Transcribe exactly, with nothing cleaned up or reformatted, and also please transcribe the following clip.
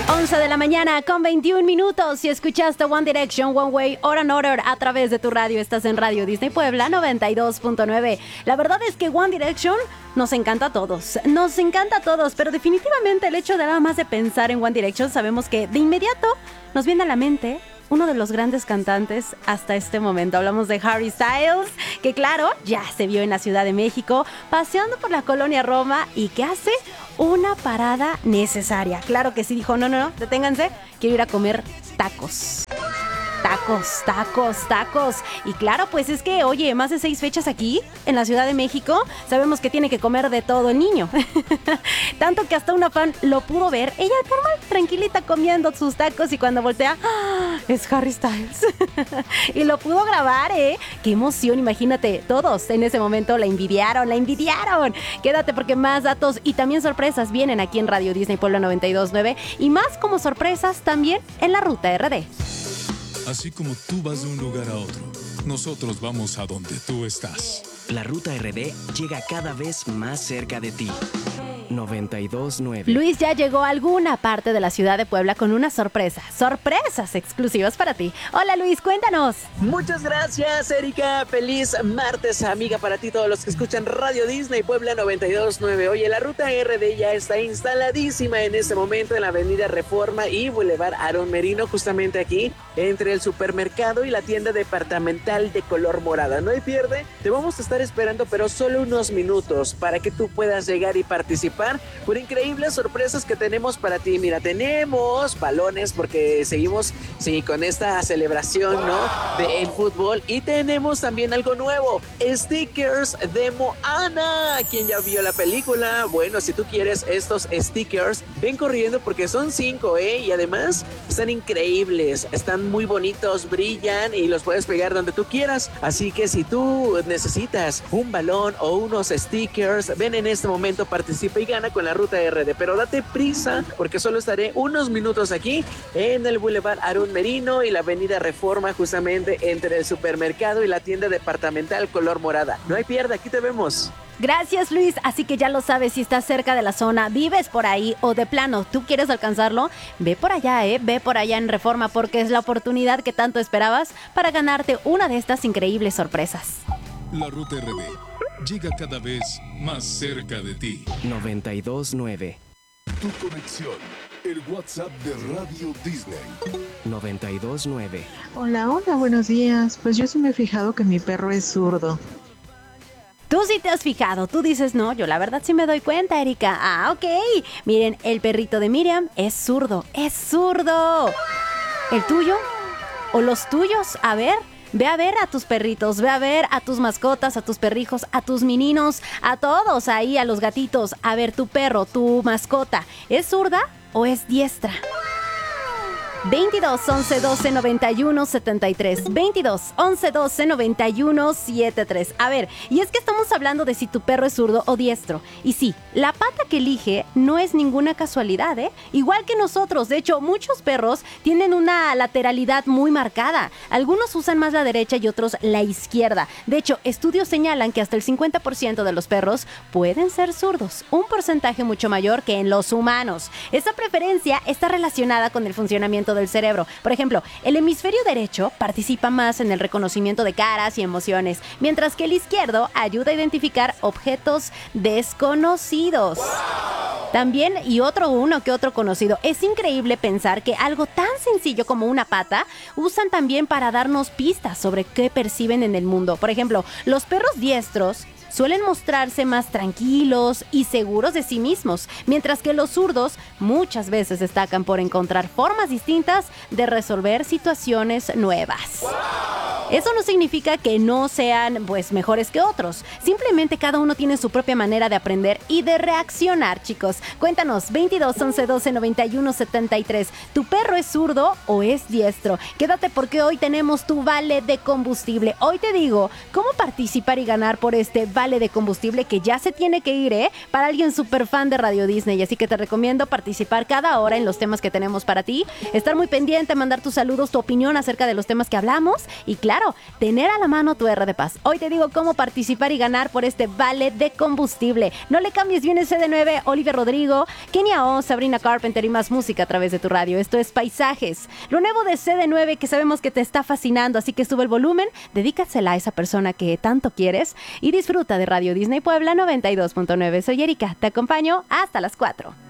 once de la mañana con veintiún minutos. Si escuchaste One Direction, One Way or Another a través de tu radio, estás en Radio Disney Puebla noventa y dos punto nueve. La verdad es que One Direction nos encanta a todos. Nos encanta a todos, pero definitivamente el hecho de nada más de pensar en One Direction, sabemos que de inmediato nos viene a la mente uno de los grandes cantantes hasta este momento. Hablamos de Harry Styles, que claro, ya se vio en la Ciudad de México, paseando por la colonia Roma y que hace una parada necesaria. Claro que sí, dijo, no, no, no, deténganse, quiero ir a comer tacos. Tacos, tacos, tacos. Y claro, pues es que, oye, más de seis fechas aquí, en la Ciudad de México, sabemos que tiene que comer de todo el niño. Tanto que hasta una fan lo pudo ver, ella normal, tranquilita, comiendo sus tacos, y cuando voltea, ¡ah! Es Harry Styles. Y lo pudo grabar, ¿eh? ¡Qué emoción! Imagínate, todos en ese momento la envidiaron, la envidiaron. Quédate porque más datos y también sorpresas vienen aquí en Radio Disney Puebla noventa y dos punto nueve, y más como sorpresas también en la Ruta R D. Así como tú vas de un lugar a otro, nosotros vamos a donde tú estás. La Ruta R D llega cada vez más cerca de ti. noventa y dos punto nueve. Luis ya llegó a alguna parte de la ciudad de Puebla con una sorpresa. Sorpresas exclusivas para ti. Hola Luis, cuéntanos. Muchas gracias, Erika. Feliz martes, amiga, para ti, todos los que escuchan Radio Disney Puebla noventa y dos punto nueve. Oye, la Ruta R D ya está instaladísima en este momento en la avenida Reforma y Boulevard Aarón Merino, justamente aquí, entre el supermercado y la tienda departamental de color morada. No hay pierde, te vamos a estar esperando, pero solo unos minutos para que tú puedas llegar y participar por increíbles sorpresas que tenemos para ti. Mira, tenemos balones porque seguimos sí, con esta celebración, ¿no? De el fútbol, y tenemos también algo nuevo, stickers de Moana. ¿Quién ya vio la película? Bueno, si tú quieres estos stickers, ven corriendo porque son cinco, ¿eh? Y además están increíbles, están muy bonitos, brillan y los puedes pegar donde tú quieras. Así que si tú necesitas un balón o unos stickers, ven en este momento, participa y gana con la Ruta R D, pero date prisa porque solo estaré unos minutos aquí en el Boulevard Aarón Merino y la avenida Reforma, justamente entre el supermercado y la tienda departamental color morada. No hay pierde, aquí te vemos. Gracias Luis, así que ya lo sabes, si estás cerca de la zona, vives por ahí o de plano tú quieres alcanzarlo, ve por allá, eh, ve por allá en Reforma porque es la oportunidad que tanto esperabas para ganarte una de estas increíbles sorpresas. La Ruta R D llega cada vez más cerca de ti. noventa y dos punto nueve. Tu conexión, el WhatsApp de Radio Disney. noventa y dos punto nueve. Hola, hola, buenos días. Pues yo sí me he fijado que mi perro es zurdo. Tú sí te has fijado, tú dices no, yo la verdad sí me doy cuenta, Erika. Ah, ok. Miren, el perrito de Miriam es zurdo, es zurdo. ¿El tuyo? ¿O los tuyos? A ver, ve a ver a tus perritos, ve a ver a tus mascotas, a tus perrijos, a tus meninos, a todos ahí, a los gatitos. A ver, tu perro, tu mascota, ¿es zurda o es diestra? veintidós, once, doce, noventa y uno, setenta y tres. veintidós, once, doce, noventa y uno, setenta y tres. A ver, y es que estamos hablando de si tu perro es zurdo o diestro. Y sí, la pata que elige no es ninguna casualidad, ¿eh? Igual que nosotros. De hecho, muchos perros tienen una lateralidad muy marcada. Algunos usan más la derecha y otros la izquierda. De hecho, estudios señalan que hasta el cincuenta por ciento de los perros pueden ser zurdos, un porcentaje mucho mayor que en los humanos. Esta preferencia está relacionada con el funcionamiento del cerebro. Por ejemplo, el hemisferio derecho participa más en el reconocimiento de caras y emociones, mientras que el izquierdo ayuda a identificar objetos desconocidos. También, y otro uno que otro conocido, es increíble pensar que algo tan sencillo como una pata usan también para darnos pistas sobre qué perciben en el mundo. Por ejemplo, los perros diestros suelen mostrarse más tranquilos y seguros de sí mismos, mientras que los zurdos muchas veces destacan por encontrar formas distintas de resolver situaciones nuevas. Eso no significa que no sean pues mejores que otros, simplemente cada uno tiene su propia manera de aprender y de reaccionar, chicos. Cuéntanos, veintidós, once, doce, noventa y uno, setenta y tres. ¿Tu perro es zurdo o es diestro? Quédate porque hoy tenemos tu vale de combustible. Hoy te digo cómo participar y ganar por este vale de combustible que ya se tiene que ir, ¿eh? Para alguien súper fan de Radio Disney, así que te recomiendo participar cada hora en los temas que tenemos para ti, estar muy pendiente, mandar tus saludos, tu opinión acerca de los temas que hablamos y claro, claro, tener a la mano tu R de Paz. Hoy te digo cómo participar y ganar por este vale de combustible. No le cambies, viene C D nueve, Olivia Rodrigo, Kenia O, Sabrina Carpenter y más música a través de tu radio. Esto es Paisajes, lo nuevo de C D nueve que sabemos que te está fascinando, así que sube el volumen, dedícasela a esa persona que tanto quieres y disfruta de Radio Disney Puebla noventa y dos punto nueve. Soy Erika, te acompaño hasta las cuatro.